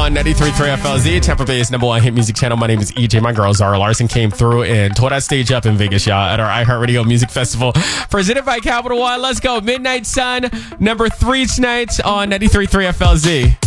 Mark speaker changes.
Speaker 1: on 93.3 FLZ, Tampa Bay's #1 hit music channel. My name is EJ. My girl Zara Larson came through and tore that stage up in Vegas, y'all, at our iHeartRadio Music Festival. Presented by Capital One. Let's go. Midnight Sun, #3 tonight on 93.3 FLZ.